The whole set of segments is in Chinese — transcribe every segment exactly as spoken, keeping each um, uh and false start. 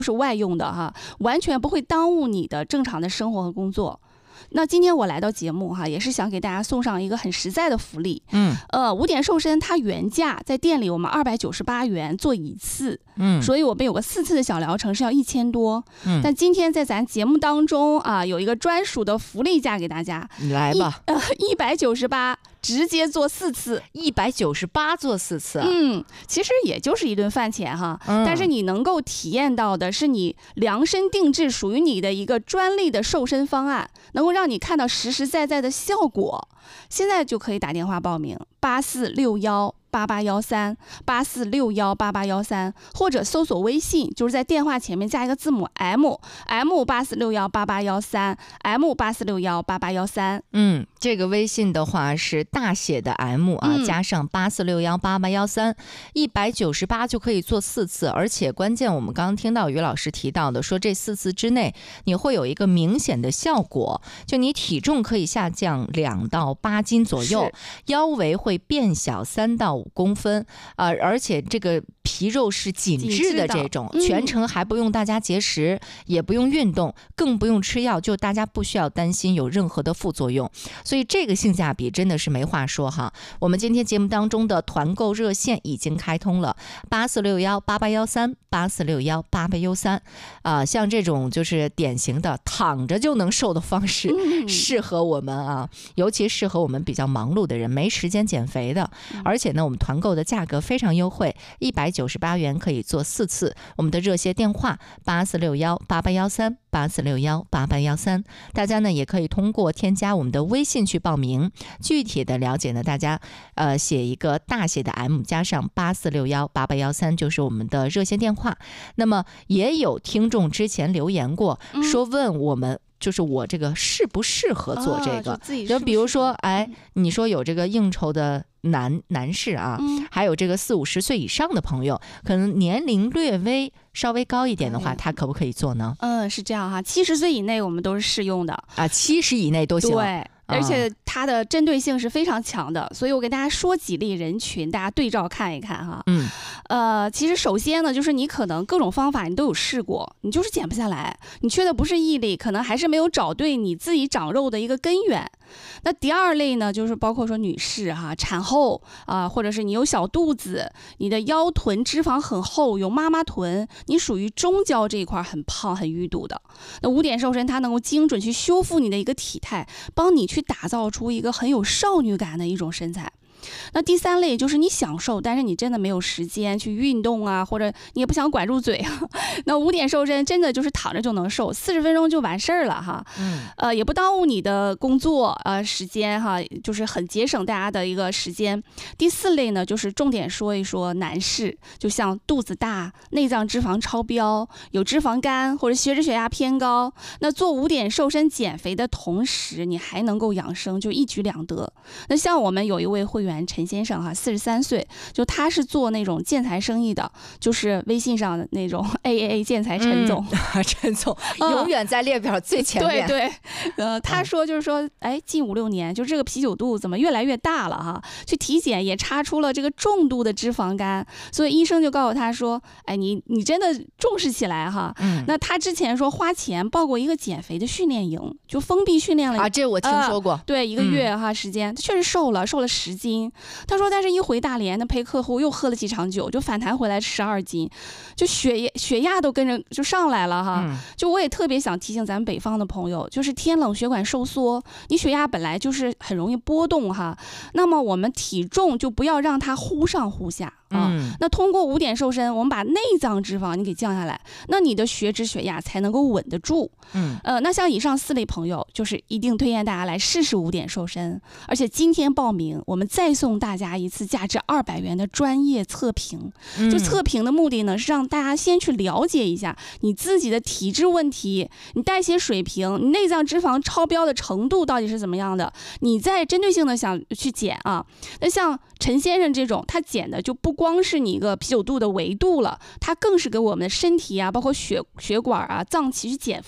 是外用的哈，完全不会耽误你的正常的生活和工作。那今天我来到节目哈，也是想给大家送上一个很实在的福利。 嗯， 呃，五点瘦身它原价在店里我们二百九十八元做一次， 嗯， 所以我们有个四次的小疗程是要一千多。 嗯， 但今天在咱节目当中啊，有一个专属的福利价给大家， 你来吧， 呃，一百九十八。直接做四次， 一百九十八做四次， 嗯，其实也就是一顿饭钱哈， 嗯， 但是你能够体验到的是你量身定制属于你的一个专利的瘦身方案，能够让你看到实实在在的效果。现在就可以打电话报名八四六幺八八幺三八四六幺八八幺三，或者搜索微信，就是在电话前面加一个字母 M M 八四六幺八八幺三 M 八四六幺八八幺三。 嗯，这个微信的话是大写的 M 啊， 嗯、 加上八四六幺八八幺三，一百九十八就可以做四次，而且关键我们刚刚听到于老师提到的，说这四次之内你会有一个明显的效果，就你体重可以下降两到八斤左右，腰围会变小三到五公分，呃，而且这个皮肉是紧致的这种， 嗯、 全程还不用大家节食，也不用运动，更不用吃药，就大家不需要担心有任何的副作用，所以这个性价比真的是没话说哈。我们今天节目当中的团购热线已经开通了，八四六幺八八幺三八四六幺八八幺三，啊，像这种就是典型的躺着就能瘦的方式， 嗯、 适合我们啊，尤其适合我们比较忙碌的人，没时间减肥的，而且呢，我们团购的价格非常优惠，一百九十八元可以做四次。我们的热线电话八四六幺八八幺三八四六幺八八幺三，大家呢也可以通过添加我们的微信去报名。具体的了解呢，大家呃写一个大写的 M 加上八四六幺八八幺三，就是我们的热线电话。那么也有听众之前留言过，说问我们。就是我这个适不适合做这个？ 哦、就, 就比如说，哎，你说有这个应酬的男男士啊， 嗯、 还有这个四五十岁以上的朋友，可能年龄略微稍微高一点的话，嗯、他可不可以做呢？ 嗯，是这样哈，七十岁以内我们都是适用的啊，七十以内都行。 对。而且它的针对性是非常强的，所以我给大家说几类人群，大家对照看一看哈。 嗯， 呃，其实首先呢，就是你可能各种方法你都有试过，你就是减不下来，你缺的不是毅力，可能还是没有找对你自己长肉的一个根源。那第二类呢，就是包括说女士哈，产后啊、呃，或者是你有小肚子，你的腰臀脂肪很厚，有妈妈臀，你属于中焦这一块很胖很淤堵的。那五点瘦身它能够精准去修复你的一个体态，帮你去打造出一个很有少女感的一种身材。那第三类就是你想瘦，但是你真的没有时间去运动啊，或者你也不想管住嘴啊。那五点瘦身真的就是躺着就能瘦，四十分钟就完事儿了哈。 嗯， 呃，也不耽误你的工作呃时间哈，就是很节省大家的一个时间。第四类呢，就是重点说一说男士，就像肚子大、内脏脂肪超标、有脂肪肝或者血脂血压偏高，那做五点瘦身减肥的同时，你还能够养生，就一举两得。那像我们有一位会员。陈先生哈，四十三岁，就他是做那种建材生意的，就是微信上的那种 A A A 建材陈总， 嗯、陈总、嗯、永远在列表最前面。 对对，呃，他说就是说，哎，近五六年，就这个啤酒肚怎么越来越大了哈？去体检也查出了这个重度的脂肪肝，所以医生就告诉他说，哎，你你真的重视起来哈。 嗯， 那他之前说花钱报过一个减肥的训练营，就封闭训练了啊，这我听说过。 呃、对，一个月哈、嗯、时间，他确实瘦了，瘦了十斤。他说，但是一回大连，那陪客户又喝了几场酒，就反弹回来十二斤，就血液血压都跟着就上来了哈。 嗯、 就我也特别想提醒咱们北方的朋友，就是天冷血管收缩，你血压本来就是很容易波动哈。那么我们体重就不要让它忽上忽下啊。 嗯、 那通过五点瘦身，我们把内脏脂肪你给降下来，那你的血脂血压才能够稳得住。 嗯， 呃，那像以上四类朋友，就是一定推荐大家来试试五点瘦身，而且今天报名，我们再送大家一次价值二百元的专业测评。就测评的目的呢，是让大家先去了解一下你自己的体质问题，你代谢水平，你内脏脂肪超标的程度到底是怎么样的，你再针对性的想去减啊。那像陈先生这种，他减的就不光是你一个啤酒肚的维度了，他更是给我们的身体啊，包括血血管啊、脏器去减负。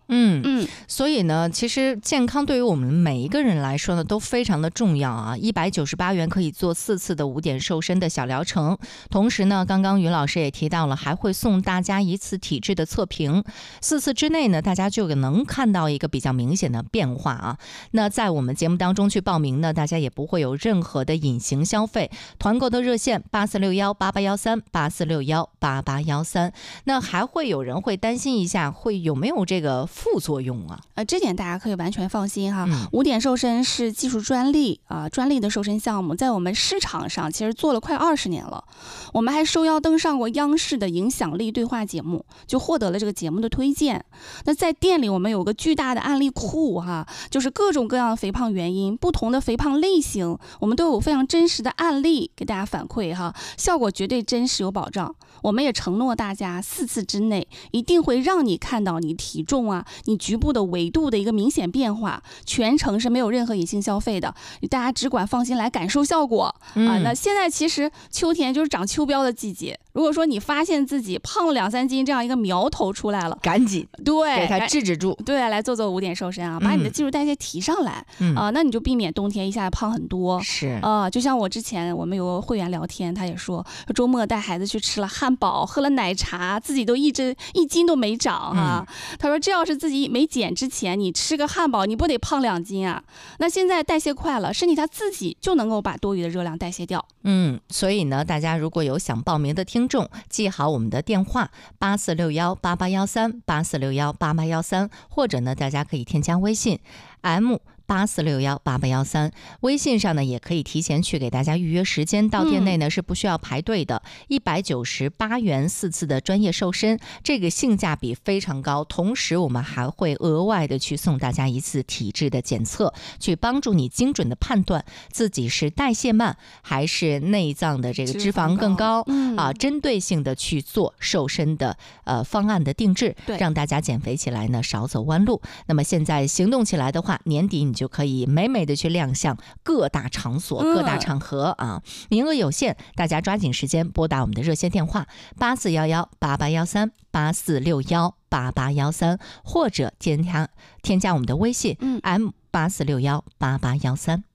嗯嗯，所以呢，其实健康对于我们每一个人来说呢，都非常的重要啊。一百九十八元可以做四次的五点瘦身的小疗程，同时呢，刚刚于老师也提到了，还会送大家一次体质的测评，四次之内呢，大家就能看到一个比较明显的变化啊。那在我们节目当中去报名呢，大家也不会有任何的隐形消费。团购的热线八四六幺八八幺三八四六幺八八幺三。那还会有人会担心一下，会有没有这个副作用啊？ 呃，这点大家可以完全放心哈。嗯、五点瘦身是技术专利啊、呃，专利的瘦身项目，在我们市场上其实做了快二十年了。我们还受邀登上过央视的影响力对话节目，就获得了这个节目的推荐。那在店里，我们有个巨大的案例库哈，就是各种各样的肥胖原因、不同的肥胖类型，我们都有非常真实的案例给大家反馈哈，效果绝对真实有保障。我们也承诺大家，四次之内一定会让你看到你体重啊、你局部的维度的一个明显变化，全程是没有任何隐性消费的，大家只管放心来感受效果、嗯、啊。那现在其实秋天就是长秋膘的季节，如果说你发现自己胖了两三斤这样一个苗头出来了， 赶紧对给它制止住， 对，来做做五点瘦身啊，把你的基础代谢提上来、嗯、啊，那你就避免冬天一下子胖很多。 是啊，就像我之前我们有个会员聊天，他也说周末带孩子去吃了汉堡，喝了奶茶，自己都一直一斤都没长啊、嗯。他说这要是自己没减之前，你吃个汉堡，你不得胖两斤啊？那现在代谢快了，身体它自己就能够把多余的热量代谢掉。 嗯，所以呢，大家如果有想报名的听众，记好我们的电话八四六幺八八幺三八四六幺八八幺三，或者呢，大家可以添加微信 M。八四六幺八八幺三，微信上呢也可以提前去给大家预约时间，到店内呢、嗯、是不需要排队的，一百九十八元四次的专业瘦身，这个性价比非常高。同时我们还会额外的去送大家一次体质的检测，去帮助你精准的判断自己是代谢慢还是内脏的这个脂肪更高、嗯、啊，针对性的去做瘦身的呃方案的定制，让大家减肥起来呢少走弯路。那么现在行动起来的话，年底你就可以美美的去亮相各大场所、各大场合啊，名额有限，大家抓紧时间拨打我们的热线电话八四幺幺八八幺三八四六幺八八幺三，或者添加添加我们的微信 M 八四六幺八八幺三。